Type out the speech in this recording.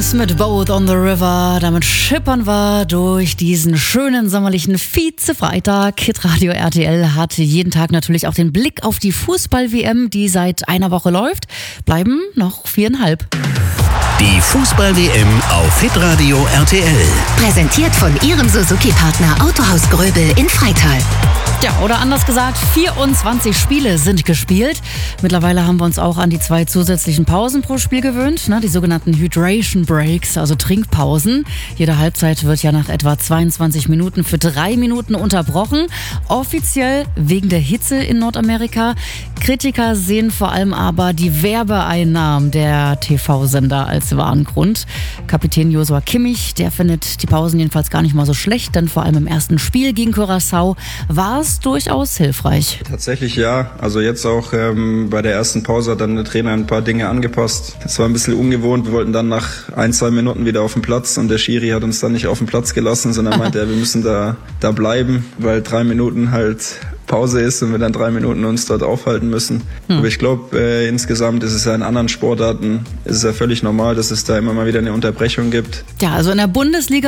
Kings mit Boat on the River. Damit schippern wir durch diesen schönen sommerlichen Vize-Freitag. Hitradio RTL hat jeden Tag natürlich auch den Blick auf die Fußball-WM, die seit einer Woche läuft. Bleiben noch 4,5. Die Fußball-WM auf Hitradio RTL. Präsentiert von Ihrem Suzuki-Partner Autohaus Gröbel in Freital. Ja, oder anders gesagt, 24 Spiele sind gespielt. Mittlerweile haben wir uns auch an die 2 zusätzlichen Pausen pro Spiel gewöhnt, die sogenannten Hydration Breaks, also Trinkpausen. Jede Halbzeit wird ja nach etwa 22 Minuten für 3 Minuten unterbrochen. Offiziell wegen der Hitze in Nordamerika. Kritiker sehen vor allem aber die Werbeeinnahmen der TV-Sender als wahren Grund. Kapitän Joshua Kimmich, der findet die Pausen jedenfalls gar nicht mal so schlecht, denn vor allem im ersten Spiel gegen Curaçao war es durchaus hilfreich. Tatsächlich ja, also jetzt auch bei der ersten Pause hat dann der Trainer ein paar Dinge angepasst. Es war ein bisschen ungewohnt, wir wollten dann nach 1-2 Minuten wieder auf den Platz und der Schiri hat uns dann nicht auf den Platz gelassen, sondern meinte er, wir müssen da bleiben, weil 3 Minuten halt Pause ist und wir dann 3 Minuten uns dort aufhalten müssen. Aber ich glaube, insgesamt ist es ja in anderen Sportarten, ist es ja völlig normal, dass es da immer mal wieder eine Unterbrechung gibt. Ja, also in der Bundesliga